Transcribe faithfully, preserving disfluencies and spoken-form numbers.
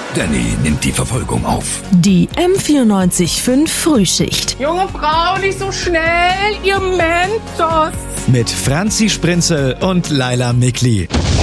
Danny nimmt die Verfolgung auf. Die M vierundneunzig Komma fünf Frühschicht. Junge Frau, nicht so schnell, ihr Mentos. Mit Franzi Sprinzel und Laila Mikli.